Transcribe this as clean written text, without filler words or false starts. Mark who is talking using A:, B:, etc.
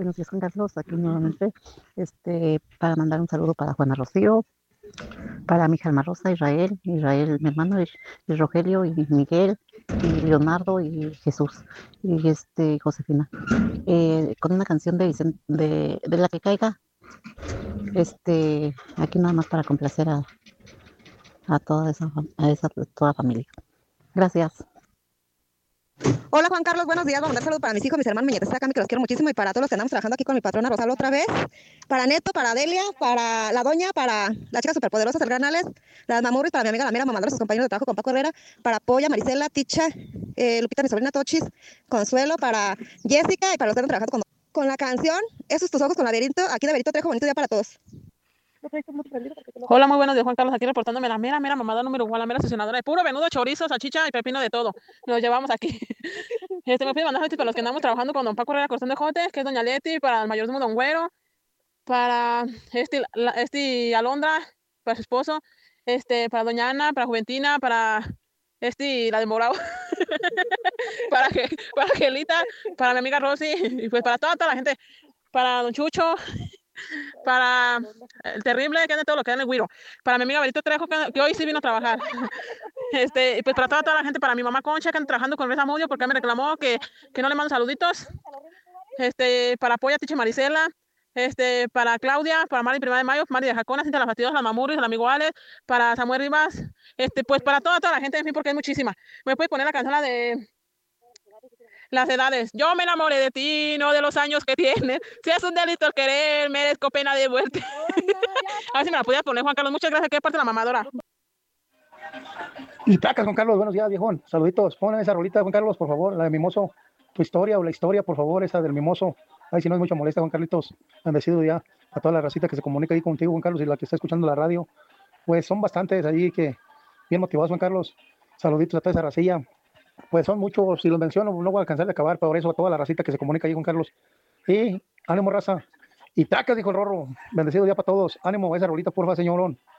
A: buenos días, Juan Carlos, aquí nuevamente, para mandar un saludo para Juana Rocío, para mi hija Alma Rosa, Israel, mi hermano, y Rogelio, y Miguel, y Leonardo, y Jesús, y Josefina, con una canción de la que caiga, aquí nada más para complacer a toda familia. Gracias.
B: Hola Juan Carlos, buenos días. Vamos a mandar saludos para mis hijos, mis hermanos, mi nietecita Cami, que los quiero muchísimo, y para todos los que andamos trabajando aquí con mi patrona Rosalba otra vez. Para Neto, para Delia, para la doña, para las chicas superpoderosas, el gran Alex, las mamurris, para mi amiga la Mira, mamadora, sus compañeros de trabajo con Paco Herrera, para Polla, Marisela, Ticha, Lupita, mi sobrina Tochis, Consuelo, para Jessica y para los que están trabajando con la canción Esos tus ojos con laberinto. Aquí de Verito Trejo, bonito día para todos.
C: Hola, muy buenos días, Juan Carlos, aquí reportándome la mera mamada número uno, la mera sesionadora de puro venudo, chorizo, salchicha y pepino de todo. Nos llevamos aquí. Me pide mandar para los que andamos trabajando con don Paco Herrera Cortón de Jotes, que es doña Leti, para el mayordomo don Güero, para Alondra, para su esposo, para doña Ana, para Juventina, para la de Morao, para, para Angelita, para mi amiga Rosy, y pues para toda la gente, para don Chucho, para el terrible que anda todo lo que anda en el Guiro, para mi amiga Berito Trejo, que hoy sí vino a trabajar, y pues para toda la gente, para mi mamá Concha, que anda trabajando con Reza Mudio, porque me reclamó que no le mando saluditos, para Polla, Tiche Marisela, para Claudia, para Mari Prima de Mayo, Mari de Jacona, Cintia Las Fastidiosas, la Mamuris, el amigo Alex, para Samuel Rivas, pues para toda la gente, en fin, porque es muchísima. Me puedes poner la canción la de las edades. Yo me enamoré de ti, no de los años que tienes. Si es un delito el querer, merezco pena de muerte. A ver si me la podías poner, Juan Carlos. Muchas gracias, que es parte de la mamadora.
D: Y tacas, Juan Carlos, buenos días, viejón. Saluditos. Pongan esa rolita, Juan Carlos, por favor, la de Mimoso. Tu historia o la historia, por favor, esa del Mimoso. Ay, si no es mucho molesta, Juan Carlitos. Bendecido ya a toda la racita que se comunica ahí contigo, Juan Carlos, y la que está escuchando la radio. Pues son bastantes allí que bien motivados, Juan Carlos. Saluditos a toda esa racilla. Pues son muchos, si los menciono, no voy a alcanzar de acabar, por eso a toda la racita que se comunica ahí, Juan Carlos. Y ánimo, raza. Y tacas, dijo el Rorro. Bendecido día para todos. Ánimo, esa rolita, porfa, señorón.